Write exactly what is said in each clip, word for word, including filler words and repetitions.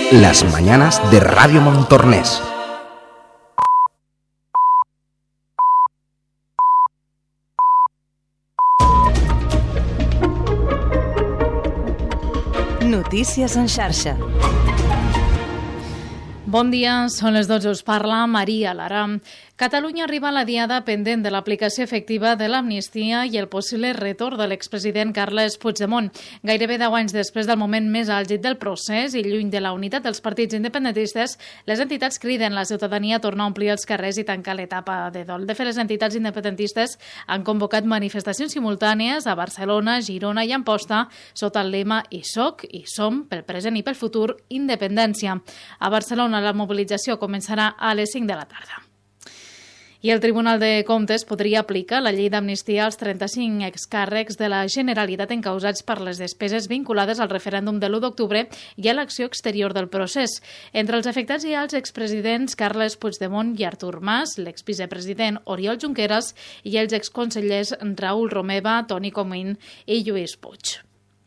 Las mañanas de Radio Montornès. Notícies en xarxa. Bon dia, són les dotze, us parla Maria Lara. Catalunya arriba a la diada pendent de l'aplicació efectiva de l'amnistia i el possible retorn de l'expresident Carles Puigdemont. Gairebé deu anys després del moment més àlgid del procés i lluny de la unitat dels partits independentistes, les entitats criden la ciutadania a tornar a omplir els carrers i tancar l'etapa de dol. De fet, les entitats independentistes han convocat manifestacions simultànies a Barcelona, Girona i Amposta sota el lema I soc, i som, pel present i pel futur, independència. A Barcelona la mobilització començarà a les cinc de la tarda. I el Tribunal de Comptes podria aplicar la llei d'amnistia als trenta-cinc excàrrecs de la Generalitat encausats per les despeses vinculades al referèndum de l'u d'octubre i a l'acció exterior del procés. Entre els afectats hi ha els expresidents Carles Puigdemont i Artur Mas, l'exvicepresident Oriol Junqueras i els exconsellers Raül Romeva, Toni Comín i Lluís Puig.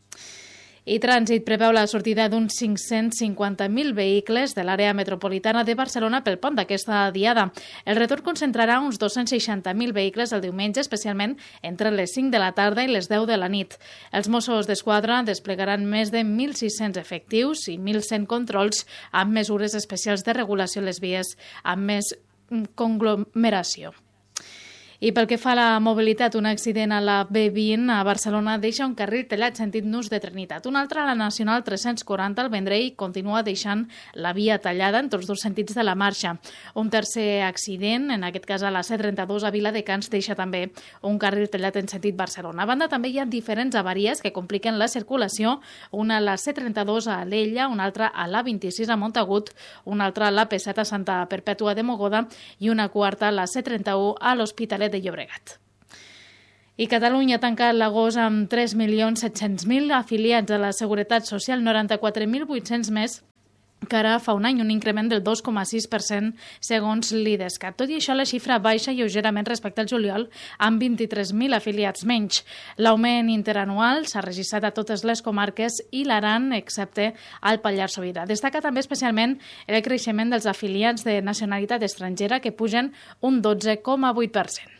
I Trànsit preveu la sortida d'uns cinc-cents cinquanta mil vehicles de l'àrea metropolitana de Barcelona pel pont d'aquesta diada. El retorn concentrarà uns dos-cents seixanta mil vehicles el diumenge, especialment entre les cinc de la tarda i les deu de la nit. Els Mossos d'Esquadra desplegaran més de mil sis-cents efectius i mil cent controls amb mesures especials de regulació a les vies amb més conglomeració. I pel que fa a la mobilitat, un accident a la B vint a Barcelona deixa un carril tallat sentit Nus de Trinitat. Un altre a la Nacional tres-cents quaranta al Vendrell continua deixant la via tallada en tots dos sentits de la marxa. Un tercer accident, en aquest cas a la C trenta-dos a Viladecans, deixa també un carril tallat en sentit Barcelona. A banda, també hi ha diferents avaries que compliquen la circulació, una a la C trenta-dos a Alella, una altra a l'A vint-i-sis a Montagut, una altra a l'A P set a Santa Perpètua de Mogoda i una quarta a la C trenta-u a l'Hospitalet de Llobregat. I Catalunya ha tancat l'agost amb tres milions set-cents mil afiliats a la Seguretat Social, noranta-quatre mil vuit-cents més que ara fa un any, un increment del dos coma sis per cent segons l'Idescat. Tot i això, la xifra baixa lleugerament respecte al juliol, amb vint-i-tres mil afiliats menys. L'augment interanual s'ha registrat a totes les comarques i l'Aran, excepte al Pallars Sobirà. Destaca també especialment el creixement dels afiliats de nacionalitat estrangera, que pugen un dotze coma vuit per cent.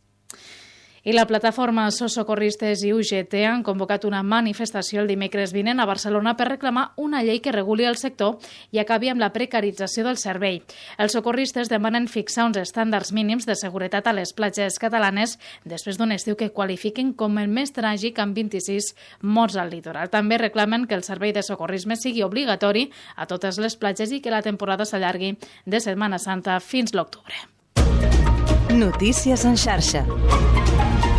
I la plataforma Socorristes i U G T han convocat una manifestació el dimecres vinent a Barcelona per reclamar una llei que reguli el sector i acabi amb la precarització del servei. Els socorristes demanen fixar uns estàndards mínims de seguretat a les platges catalanes després d'un estiu que qualifiquen com el més tràgic amb vint-i-sis morts al litoral. També reclamen que el servei de socorrisme sigui obligatori a totes les platges i que la temporada s'allargui de Setmana Santa fins l'octubre. Notícies en xarxa.